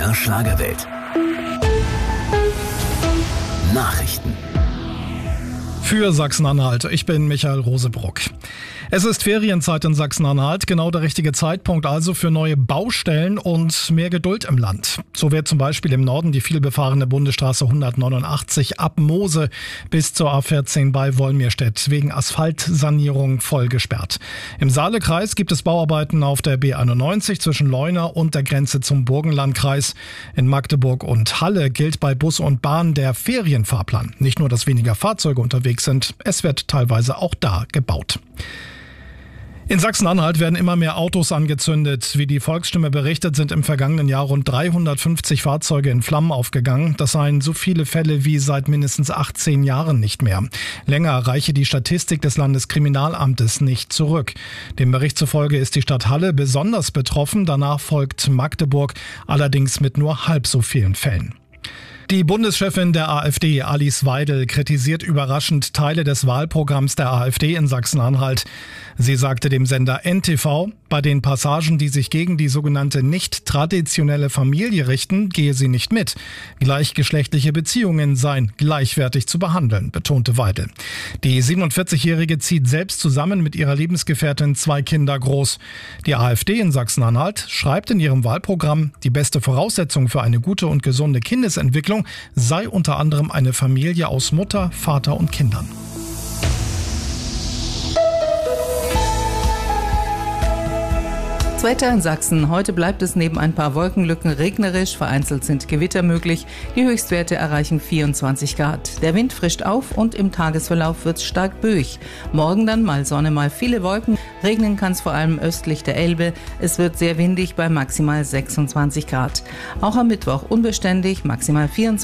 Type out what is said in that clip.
MDR Schlagerwelt. Nachrichten. Für Sachsen-Anhalt. Ich bin Michael Rosebruck. Es ist Ferienzeit in Sachsen-Anhalt, genau der richtige Zeitpunkt also für neue Baustellen und mehr Geduld im Land. So wird zum Beispiel im Norden die vielbefahrene Bundesstraße 189 ab Moose bis zur A14 bei Wolmirstedt wegen Asphaltsanierung voll gesperrt. Im Saalekreis gibt es Bauarbeiten auf der B91 zwischen Leuna und der Grenze zum Burgenlandkreis. In Magdeburg und Halle gilt bei Bus und Bahn der Ferienfahrplan. Nicht nur, dass weniger Fahrzeuge unterwegs sind, es wird teilweise auch da gebaut. In Sachsen-Anhalt werden immer mehr Autos angezündet. Wie die Volksstimme berichtet, sind im vergangenen Jahr rund 350 Fahrzeuge in Flammen aufgegangen. Das seien so viele Fälle wie seit mindestens 18 Jahren nicht mehr. Länger reiche die Statistik des Landeskriminalamtes nicht zurück. Dem Bericht zufolge ist die Stadt Halle besonders betroffen. Danach folgt Magdeburg, allerdings mit nur halb so vielen Fällen. Die Bundeschefin der AfD, Alice Weidel, kritisiert überraschend Teile des Wahlprogramms der AfD in Sachsen-Anhalt. Sie sagte dem Sender NTV, bei den Passagen, die sich gegen die sogenannte nicht traditionelle Familie richten, gehe sie nicht mit. Gleichgeschlechtliche Beziehungen seien gleichwertig zu behandeln, betonte Weidel. Die 47-Jährige zieht selbst zusammen mit ihrer Lebensgefährtin 2 Kinder groß. Die AfD in Sachsen-Anhalt schreibt in ihrem Wahlprogramm, die beste Voraussetzung für eine gute und gesunde Kindesentwicklung sei unter anderem eine Familie aus Mutter, Vater und Kindern. Das Wetter in Sachsen. Heute bleibt es neben ein paar Wolkenlücken regnerisch. Vereinzelt sind Gewitter möglich. Die Höchstwerte erreichen 24 Grad. Der Wind frischt auf und im Tagesverlauf wird es stark böig. Morgen dann mal Sonne, mal viele Wolken. Regnen kann es vor allem östlich der Elbe. Es wird sehr windig bei maximal 26 Grad. Auch am Mittwoch unbeständig, maximal 24